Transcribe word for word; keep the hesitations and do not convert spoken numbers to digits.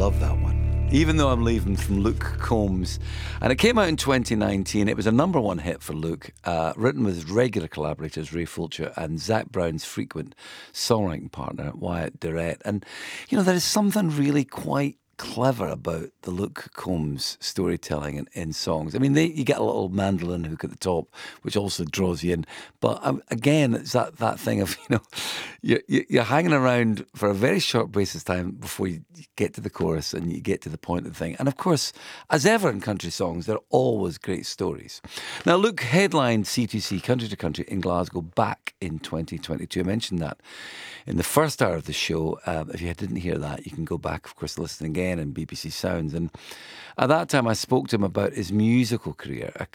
love that one. Even Though I'm Leaving, from Luke Combs. And it came out in twenty nineteen. It was a number one hit for Luke, uh, written with regular collaborators Ray Fulcher and Zach Brown's frequent songwriting partner, Wyatt Durrett. And, you know, there is something really quite clever about the Luke Combs storytelling in, in songs. I mean, they, you get a little mandolin hook at the top, which also draws you in. But um, again, it's that, that thing of, you know, you're, you're hanging around for a very short basis of time before you get to the chorus and you get to the point of the thing. And of course, as ever in country songs, there are always great stories. Now, Luke headlined C two C Country to Country in Glasgow back in twenty twenty-two. I mentioned that in the first hour of the show. Um, if you didn't hear that, you can go back, of course, listen again in B B C Sounds. And at that time, I spoke to him about his musical career, a